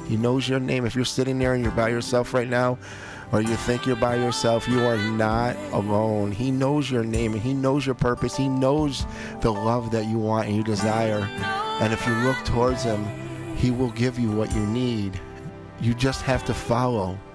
He knows your name. If you're sitting there and you're by yourself right now, or you think you're by yourself, you are not alone. He knows your name, and He knows your purpose. He knows the love that you want and you desire. And if you look towards Him, He will give you what you need. You just have to follow.